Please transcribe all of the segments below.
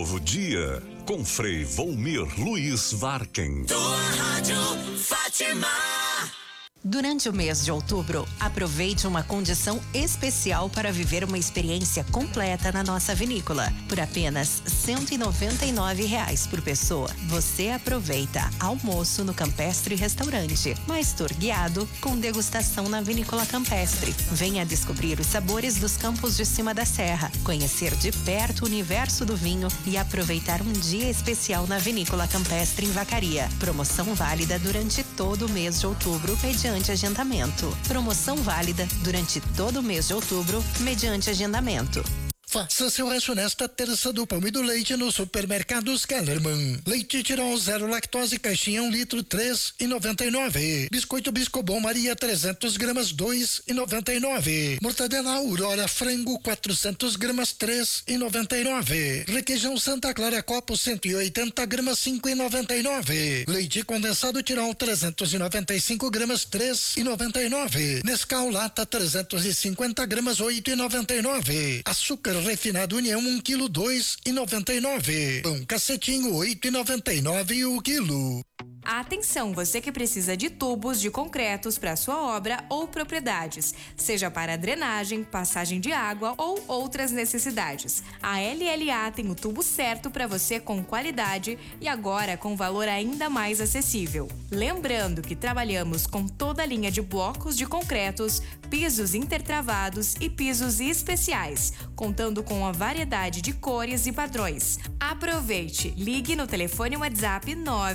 novo dia com Frei Volmir Luiz Varken. Tua Rádio Fátima. Durante o mês de outubro, aproveite uma condição especial para viver uma experiência completa na nossa vinícola. Por apenas R$199 por pessoa, você aproveita almoço no Campestre Restaurante, mais tour guiado com degustação na Vinícola Campestre. Venha descobrir os sabores dos campos de cima da serra, conhecer de perto o universo do vinho e aproveitar um dia especial na Vinícola Campestre em Vacaria. Promoção válida durante todo o mês de outubro, mediante agendamento. Promoção válida durante todo o mês de outubro, mediante agendamento. Faça seu rancho nesta terça do pão e do leite no Supermercados Kellerman. Leite Tirol 0 lactose caixinha 1 litro 3,99. Biscoito Biscobon Maria 300 gramas 2,99. Mortadela Aurora frango 400 gramas 3,99. Requeijão Santa Clara Copo 180 gramas 5,99. Leite condensado Tirol 395 gramas 3,99. Nescau Lata 350 gramas 8,99. Açúcar refinado União 1 quilo 2,99. Pão Cacetinho 8,99 o quilo. Atenção, você que precisa de tubos de concretos para sua obra ou propriedades, seja para drenagem, passagem de água ou outras necessidades. A LLA tem o tubo certo para você com qualidade e agora com valor ainda mais acessível. Lembrando que trabalhamos com toda a linha de blocos de concretos, pisos intertravados e pisos especiais, contando com a variedade de cores e padrões. Aproveite! Ligue no telefone WhatsApp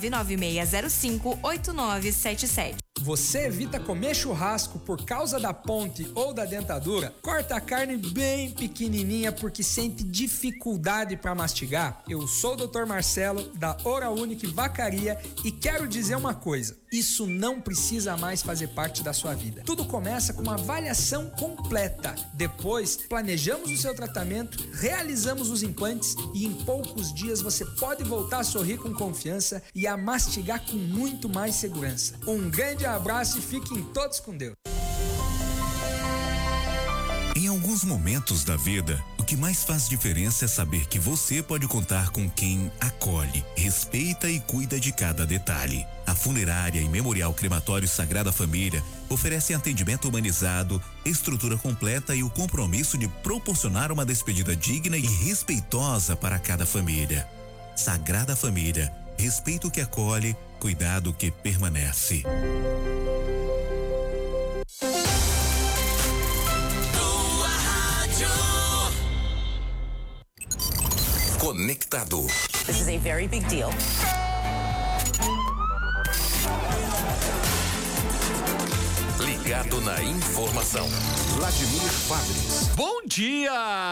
996058977. Você evita comer churrasco por causa da ponte ou da dentadura? Corta a carne bem pequenininha porque sente dificuldade para mastigar? Eu sou o Dr. Marcelo da Oral Unique Vacaria e quero dizer uma coisa: isso não precisa mais fazer parte da sua vida. Tudo começa com uma avaliação completa. Depois, planejamos o seu tratamento, realizamos os implantes e em poucos dias você pode voltar a sorrir com confiança e a mastigar com muito mais segurança. Um grande abraço e fiquem todos com Deus. Em alguns momentos da vida, o que mais faz diferença é saber que você pode contar com quem acolhe, respeita e cuida de cada detalhe. A Funerária e Memorial Crematório Sagrada Família oferecem atendimento humanizado, estrutura completa e o compromisso de proporcionar uma despedida digna e respeitosa para cada família. Sagrada Família, respeito que acolhe, cuidado que permanece. Conectado. This is a very big deal. Ligado na informação. Vladimir Fabris. Bom dia!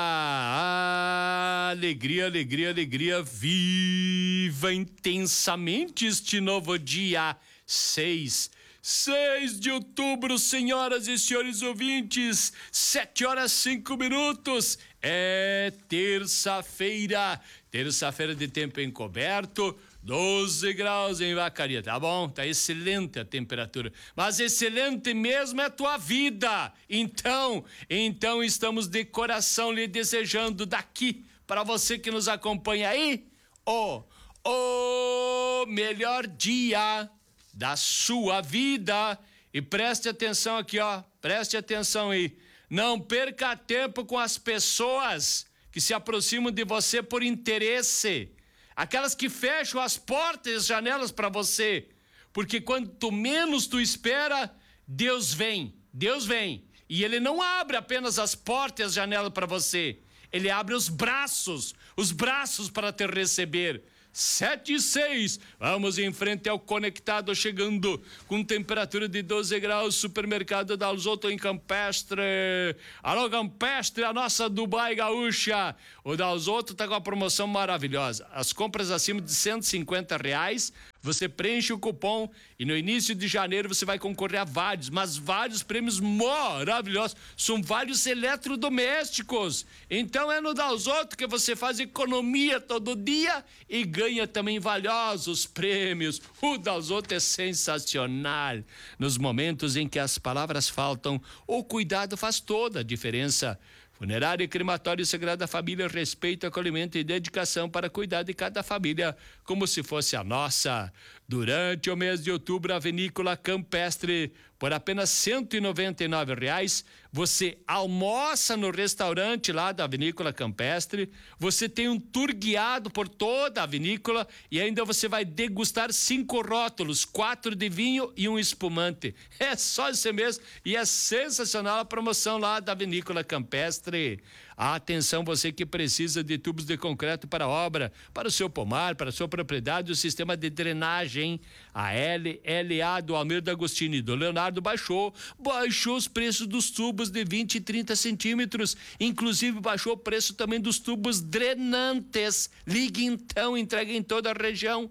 Alegria, alegria, alegria. Viva intensamente este novo dia 6 de outubro, senhoras e senhores ouvintes, 7h05. É terça-feira de tempo encoberto, 12 graus em Vacaria, tá bom? Tá excelente a temperatura, mas excelente mesmo é a tua vida. Então estamos de coração lhe desejando daqui, para você que nos acompanha aí, o melhor dia da sua vida. E preste atenção aqui, ó, preste atenção aí. Não perca tempo com as pessoas que se aproximam de você por interesse. Aquelas que fecham as portas e as janelas para você. Porque quanto menos tu espera, Deus vem. E Ele não abre apenas as portas e as janelas para você. Ele abre os braços para te receber. 7:06. Vamos em frente ao Conectado, chegando com temperatura de 12 graus. Supermercado Dalzotto em Campestre. Alô, Campestre, a nossa Dubai gaúcha. O Dalzotto tá com a promoção maravilhosa. As compras acima de R$150, você preenche o cupom e no início de janeiro você vai concorrer a vários prêmios maravilhosos. São vários eletrodomésticos. Então é no Dalzotto que você faz economia todo dia e ganha também valiosos prêmios. O Dalzotto é sensacional. Nos momentos em que as palavras faltam, o cuidado faz toda a diferença. Funerária e Crematório Sagrada Família, respeito, acolhimento e dedicação para cuidar de cada família como se fosse a nossa. Durante o mês de outubro, a Vinícola Campestre, por apenas R$ 199,00, você almoça no restaurante lá da Vinícola Campestre, você tem um tour guiado por toda a vinícola e ainda você vai degustar 5 rótulos, 4 de vinho e um espumante. É só esse mês e é sensacional a promoção lá da Vinícola Campestre. Atenção, você que precisa de tubos de concreto para obra, para o seu pomar, para a sua propriedade, o sistema de drenagem, a LLA do Almir D'Agostini e do Leonardo baixou os preços dos tubos de 20 e 30 centímetros, inclusive baixou o preço também dos tubos drenantes. Ligue então, entrega em toda a região.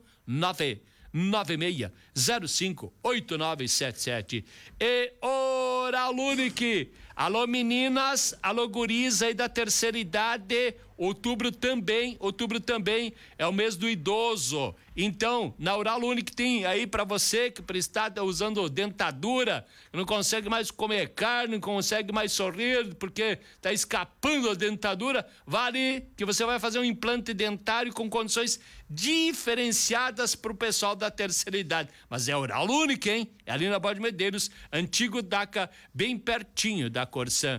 996058977. E Oral Unique. Alô meninas, alô guris aí da terceira idade, outubro também é o mês do idoso. Então, na Oral Unique tem aí para você que está usando dentadura, não consegue mais comer carne, não consegue mais sorrir porque está escapando a dentadura, vale que você vai fazer um implante dentário com condições diferenciadas para o pessoal da terceira idade. Mas é Oral Unique, hein? É ali na Borda de Medeiros, antigo DACA, bem pertinho da Corsã.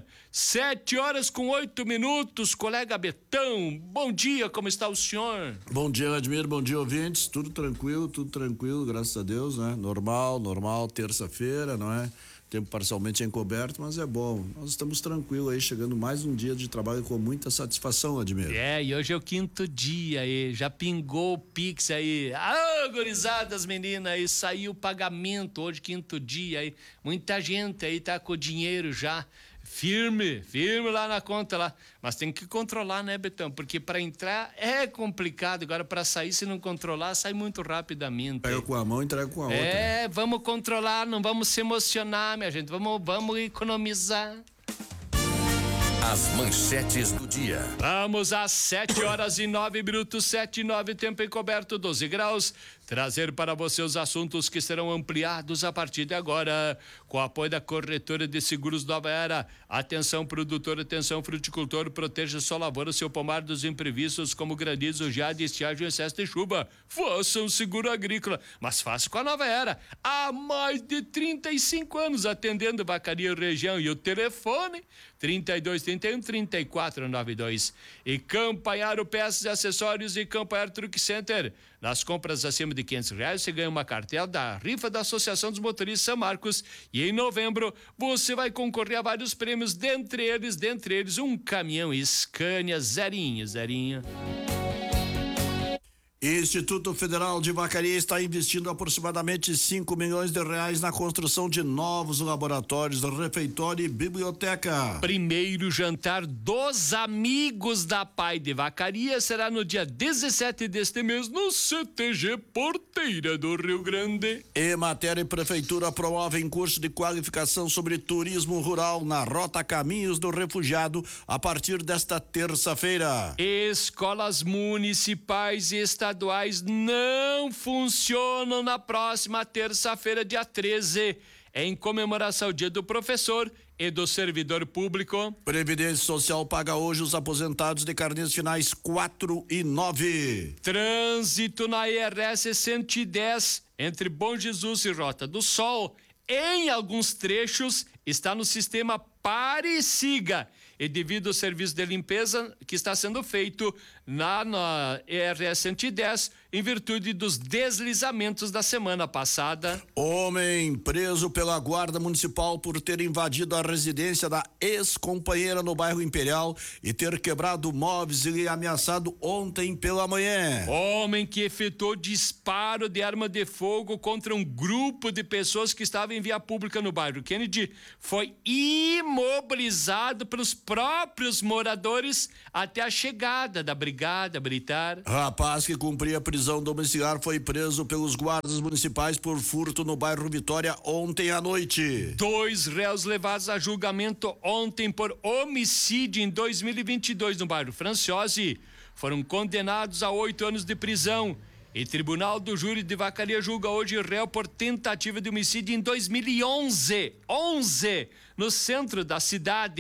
7h08, colega Betão. Bom dia, como está o senhor? Bom dia, Vladimir, bom dia, ouvintes. Tudo tranquilo, graças a Deus, né? Normal, terça-feira, não é? Tempo parcialmente encoberto, mas é bom. Nós estamos tranquilos aí, chegando mais um dia de trabalho com muita satisfação, Vladimir. E hoje é o 5º dia aí, já pingou o Pix aí. Gurizada, as meninas aí, saiu o pagamento hoje, 5º dia aí. Muita gente aí tá com o dinheiro já. Firme lá na conta lá, mas tem que controlar, né, Betão? Porque para entrar é complicado, agora para sair, se não controlar, sai muito rapidamente. Pega com a mão e entrega com a outra. Vamos controlar, não vamos se emocionar, minha gente, vamos economizar. As manchetes do dia. Vamos às 7h09, 7h09, tempo encoberto, 12 graus. Trazer para você os assuntos que serão ampliados a partir de agora, com o apoio da Corretora de Seguros Nova Era. Atenção produtor, atenção fruticultor, proteja sua lavoura, seu pomar dos imprevistos como granizo, geada, estiagem e excesso de chuva. Faça um seguro agrícola, mas faça com a Nova Era. Há mais de 35 anos atendendo Vacaria Região, e o telefone 3231-3492. E Campanharo Peças e Acessórios e Campanharo Truck Center. Nas compras acima de R$500, você ganha uma cartela da rifa da Associação dos Motoristas São Marcos. E em novembro, você vai concorrer a vários prêmios, dentre eles um caminhão Scania zerinho. Instituto Federal de Vacaria está investindo aproximadamente R$5 milhões na construção de novos laboratórios, refeitório e biblioteca. Primeiro jantar dos amigos da Pai de Vacaria será no dia 17 deste mês no CTG Porteira do Rio Grande. Emater e Prefeitura promovem curso de qualificação sobre turismo rural na Rota Caminhos do Refugiado a partir desta terça-feira. Escolas municipais e estaduais não funcionam na próxima terça-feira, dia 13, em comemoração ao Dia do Professor e do Servidor Público. Previdência Social paga hoje os aposentados de carnês finais 4 e 9. Trânsito na IRS 110 entre Bom Jesus e Rota do Sol, em alguns trechos, está no sistema Pare e Siga. E devido ao serviço de limpeza que está sendo feito na IRS 110, em virtude dos deslizamentos da semana passada. Homem preso pela Guarda Municipal por ter invadido a residência da ex-companheira no bairro Imperial e ter quebrado móveis e ameaçado ontem pela manhã. Homem que efetuou disparo de arma de fogo contra um grupo de pessoas que estavam em via pública no bairro Kennedy foi imobilizado pelos próprios moradores até a chegada da Brigada Militar. Rapaz que cumpria prisão domiciliar foi preso pelos guardas municipais por furto no bairro Vitória ontem à noite. 2 réus levados a julgamento ontem por homicídio em 2022 no bairro Franciose foram condenados a 8 anos de prisão. E Tribunal do Júri de Vacaria julga hoje réu por tentativa de homicídio em 2011, no centro da cidade.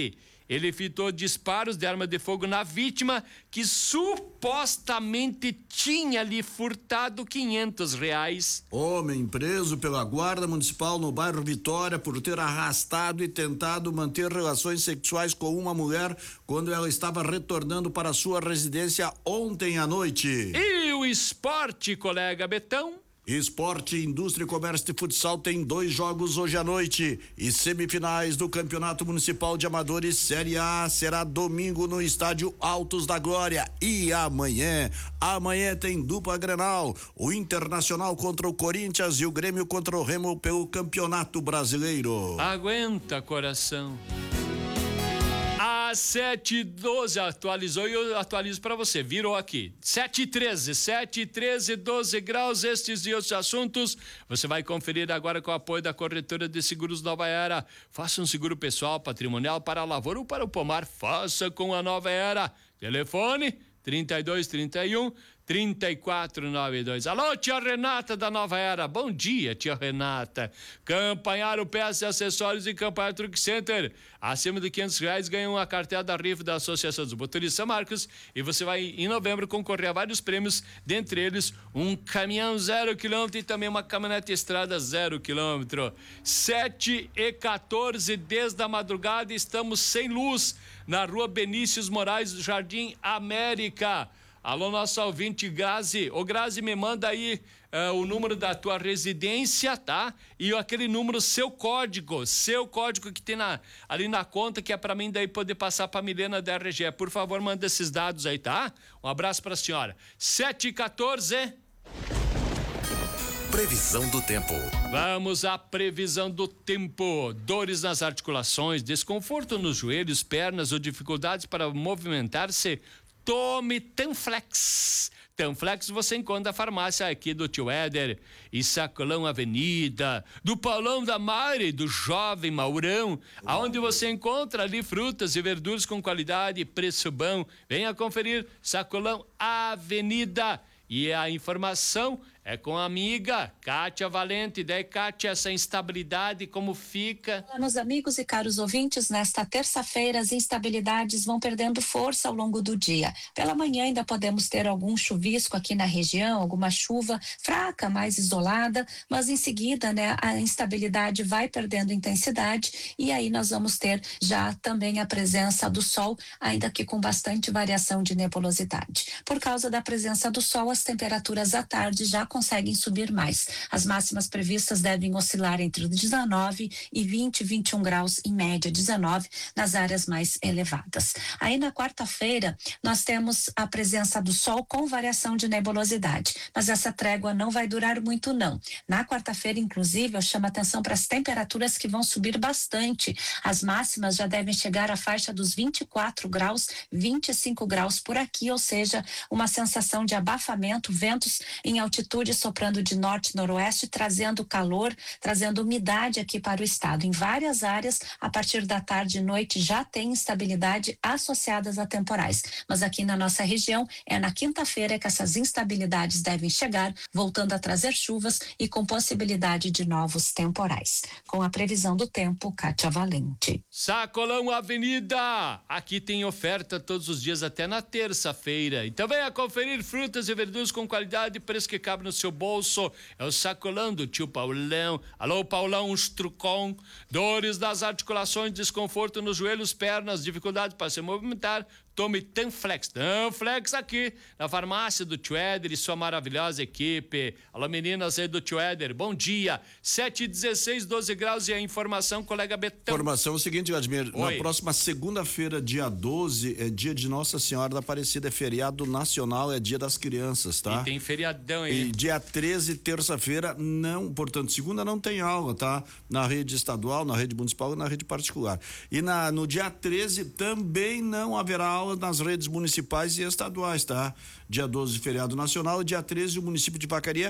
Ele efetuou disparos de arma de fogo na vítima, que supostamente tinha lhe furtado R$500. Homem preso pela Guarda Municipal no bairro Vitória por ter arrastado e tentado manter relações sexuais com uma mulher quando ela estava retornando para sua residência ontem à noite. E o esporte, colega Betão? Esporte, Indústria e Comércio de Futsal tem 2 jogos hoje à noite e semifinais do Campeonato Municipal de Amadores Série A será domingo no estádio Altos da Glória. E amanhã tem dupla Grenal, o Internacional contra o Corinthians e o Grêmio contra o Remo pelo Campeonato Brasileiro. Aguenta, coração. Às 7h12, atualizou e eu atualizo para você, virou aqui, 7h13, 12 graus, estes e outros assuntos, você vai conferir agora com o apoio da Corretora de Seguros Nova Era. Faça um seguro pessoal, patrimonial, para a lavoura ou para o pomar, faça com a Nova Era. Telefone 3231-3492. Alô, tia Renata da Nova Era. Bom dia, tia Renata. Campanharo Peças e Acessórios e Campanharo Truck Center. Acima de R$500 ganha uma cartela da rifa da Associação dos Motoristas São Marcos e você vai, em novembro, concorrer a vários prêmios, dentre eles um caminhão 0 km e também uma caminhonete estrada 0 km. 7h14, desde a madrugada, estamos sem luz na rua Benícius Moraes, Jardim América. Alô, nosso ouvinte Grazi. Ô, Grazi, me manda aí o número da tua residência, tá? E aquele número, seu código que tem ali na conta, que é pra mim daí poder passar pra Milena da RGE. Por favor, manda esses dados aí, tá? Um abraço pra senhora. 7h14. Previsão do tempo. Vamos à previsão do tempo. Dores nas articulações, desconforto nos joelhos, pernas ou dificuldades para movimentar-se? Tome Tanflex. Tanflex você encontra na farmácia aqui do Tio Éder e Sacolão Avenida, do Paulão da Mari, do Jovem Maurão, aonde você encontra ali frutas e verduras com qualidade e preço bom. Venha conferir Sacolão Avenida. E a informação é com a amiga Kátia Valente. Daí, Kátia, essa instabilidade, como fica? Olá, meus amigos e caros ouvintes, nesta terça-feira as instabilidades vão perdendo força ao longo do dia. Pela manhã ainda podemos ter algum chuvisco aqui na região, alguma chuva fraca, mais isolada, mas em seguida, a instabilidade vai perdendo intensidade e aí nós vamos ter já também a presença do sol, ainda que com bastante variação de nebulosidade. Por causa da presença do sol, as temperaturas à tarde já conseguem subir mais. As máximas previstas devem oscilar entre 19 e 20, 21 graus, em média 19, nas áreas mais elevadas. Aí na quarta-feira, nós temos a presença do sol com variação de nebulosidade, mas essa trégua não vai durar muito, não. Na quarta-feira, inclusive, eu chamo a atenção para as temperaturas que vão subir bastante. As máximas já devem chegar à faixa dos 24 graus, 25 graus por aqui, ou seja, uma sensação de abafamento, ventos em altitude soprando de norte e noroeste, trazendo calor, trazendo umidade aqui para o estado. Em várias áreas, a partir da tarde e noite, já tem instabilidade associadas a temporais. Mas aqui na nossa região, é na quinta-feira que essas instabilidades devem chegar, voltando a trazer chuvas e com possibilidade de novos temporais. Com a previsão do tempo, Kátia Valente. Sacolão Avenida! Aqui tem oferta todos os dias até na terça-feira. Então venha conferir frutas e verduras com qualidade e preço que cabe no seu bolso. É o Sacolão do tio Paulão. Alô, Paulão, uns trucom. Dores das articulações, desconforto nos joelhos, pernas, dificuldade para se movimentar. Tome Tanflex. Tanflex aqui na farmácia do Tio Éder e sua maravilhosa equipe. Alô, meninas aí do Tio Éder, bom dia. 7h16, 12 graus e a informação, colega Betão. Informação é o seguinte, Vladimir. Na próxima segunda-feira, dia 12, é dia de Nossa Senhora da Aparecida, é feriado nacional, é dia das crianças, tá? E tem feriadão aí. E dia 13, terça-feira, não, portanto, segunda não tem aula, tá? Na rede estadual, na rede municipal e na rede particular. E no dia 13 também não haverá aula aulas nas redes municipais e estaduais, tá? Dia 12, feriado nacional, dia 13, o município de Vacaria,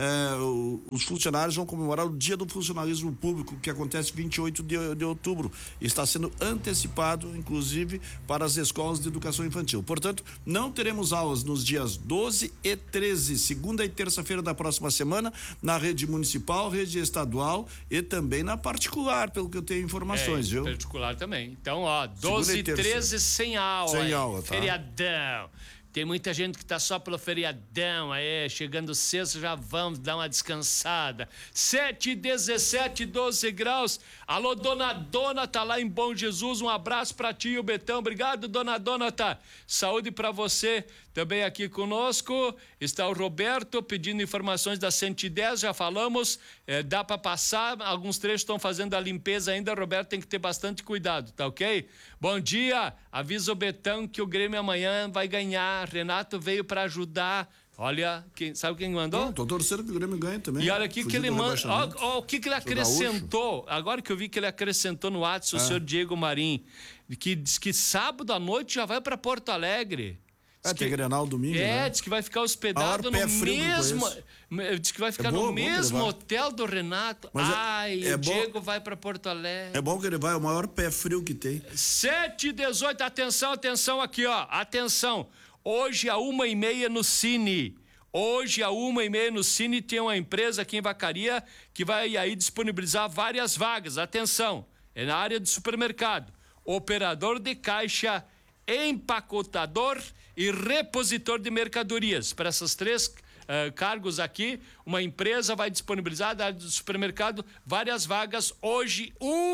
os funcionários vão comemorar o Dia do Funcionalismo Público, que acontece 28 de outubro. Está sendo antecipado, inclusive, para as escolas de educação infantil. Portanto, não teremos aulas nos dias 12 e 13, segunda e terça-feira da próxima semana, na rede municipal, rede estadual e também na particular, pelo que eu tenho informações, viu? Particular também. Então, ó, 12 e 13 sem aula. Sem aula, tá? Feriadão. Tem muita gente que tá só pelo feriadão, aí, chegando sexta, já vamos dar uma descansada. 7, 17, 12 graus. Alô, Dona Dona, tá lá em Bom Jesus, um abraço pra ti e o Betão. Obrigado, Dona Dona, tá? Saúde pra você. Também aqui conosco está o Roberto pedindo informações da 110, já falamos, dá para passar, alguns trechos estão fazendo a limpeza ainda, Roberto, tem que ter bastante cuidado, tá ok? Bom dia, avisa o Betão que o Grêmio amanhã vai ganhar, Renato veio para ajudar. Olha, sabe quem mandou? Tô torcendo que o Grêmio ganhe também. E olha aqui que ele manda, ó, o que ele acrescentou, agora que eu vi que ele acrescentou no WhatsApp, o senhor Diego Marim, que diz que sábado à noite já vai para Porto Alegre. Tem Grenal domingo, né? Diz que vai ficar hospedado no mesmo... Diz que vai ficar no mesmo hotel do Renato. O Diego vai para Porto Alegre. É bom que ele vai, é o maior pé frio que tem. 7h18, atenção aqui, ó. Atenção, hoje às 1h30 no Cine. Hoje, às 1h30 no Cine, tem uma empresa aqui em Vacaria que vai aí disponibilizar várias vagas. Atenção, é na área de supermercado. Operador de caixa, empacotador e repositor de mercadorias. Para essas três cargos aqui, uma empresa vai disponibilizar da área do supermercado várias vagas. Hoje,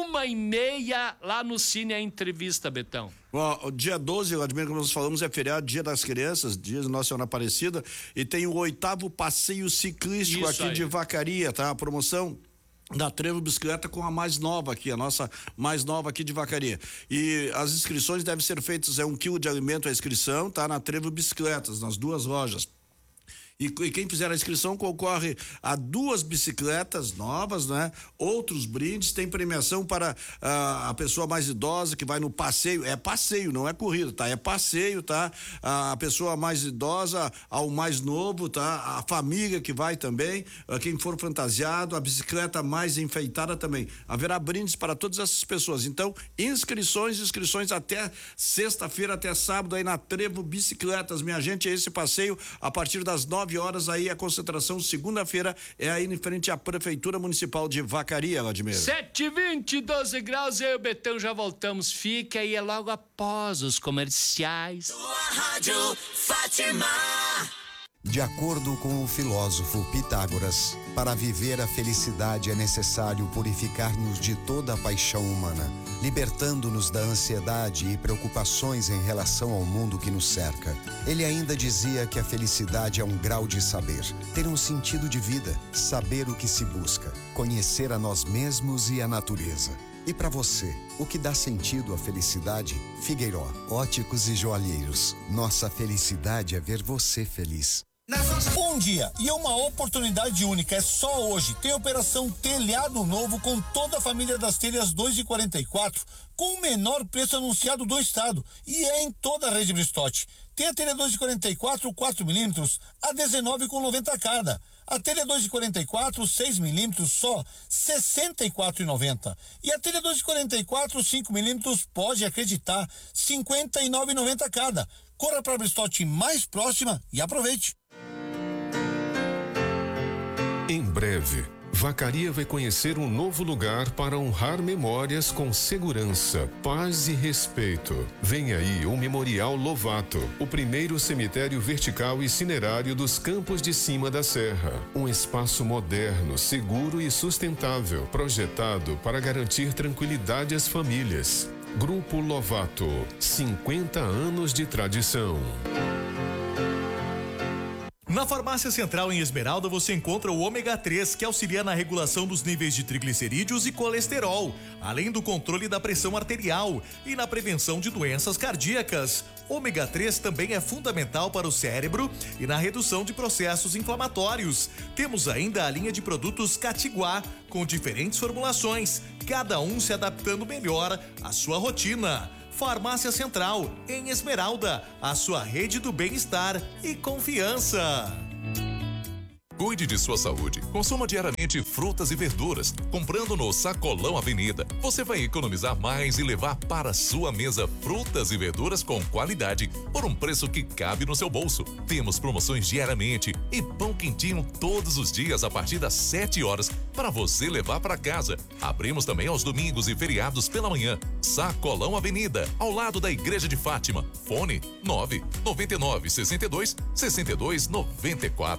1h30 lá no Cine, a entrevista, Betão. O dia 12, Vladimir, como nós falamos, é feriado, Dia das Crianças, Dia de Nossa Senhora Aparecida, e tem o 8º passeio ciclístico aqui de Vacaria, tá? A promoção da Trevo Bicicleta com a mais nova aqui, a nossa mais nova aqui de Vacaria. E as inscrições devem ser feitas, 1 quilo de alimento a inscrição, tá? Na Trevo Bicicletas, nas duas lojas. E quem fizer a inscrição concorre a 2 bicicletas novas, né? Outros brindes, tem premiação para a pessoa mais idosa que vai no passeio, é passeio, não é corrida, tá? É passeio, tá? A pessoa mais idosa ao mais novo, tá? A família que vai também, quem for fantasiado, a bicicleta mais enfeitada também. Haverá brindes para todas essas pessoas. Então, inscrições até sexta-feira, até sábado aí na Trevo Bicicletas, minha gente, é esse passeio a partir das 9 horas aí a concentração, segunda-feira é aí em frente à Prefeitura Municipal de Vacaria, Vladimir. 7h20, 12 graus, eu e o Betão já voltamos, fica aí, é logo após os comerciais. Sua Rádio Fátima. De acordo com o filósofo Pitágoras, para viver a felicidade é necessário purificar-nos de toda a paixão humana, libertando-nos da ansiedade e preocupações em relação ao mundo que nos cerca. Ele ainda dizia que a felicidade é um grau de saber, ter um sentido de vida, saber o que se busca, conhecer a nós mesmos e a natureza. E para você, o que dá sentido à felicidade? Figueiró, óticos e joalheiros. Nossa felicidade é ver você feliz. Um dia e uma oportunidade única, é só hoje. Tem operação Telhado Novo com toda a família das telhas 2,44 com o menor preço anunciado do estado e é em toda a rede Bristotti. Tem a telha 2,44 4mm a 19,90 cada. A telha 2,44 6mm só R$ 64,90. E a telha 2,44 5mm, pode acreditar, R$ 59,90 cada. Corra para a Bristotti mais próxima e aproveite. Em breve, Vacaria vai conhecer um novo lugar para honrar memórias com segurança, paz e respeito. Vem aí o Memorial Lovato, o primeiro cemitério vertical e cinerário dos Campos de Cima da Serra. Um espaço moderno, seguro e sustentável, projetado para garantir tranquilidade às famílias. Grupo Lovato, 50 anos de tradição. Na Farmácia Central em Esmeralda você encontra o ômega 3, que auxilia na regulação dos níveis de triglicerídeos e colesterol, além do controle da pressão arterial e na prevenção de doenças cardíacas. Ômega 3 também é fundamental para o cérebro e na redução de processos inflamatórios. Temos ainda a linha de produtos Catiguá, com diferentes formulações, cada um se adaptando melhor à sua rotina. Farmácia Central, em Esmeralda, a sua rede do bem-estar e confiança. Cuide de sua saúde. Consuma diariamente frutas e verduras. Comprando no Sacolão Avenida, você vai economizar mais e levar para sua mesa frutas e verduras com qualidade por um preço que cabe no seu bolso. Temos promoções diariamente e pão quentinho todos os dias a partir das 7 horas para você levar para casa. Abrimos também aos domingos e feriados pela manhã. Sacolão Avenida, ao lado da Igreja de Fátima. Fone 999 62 62 94.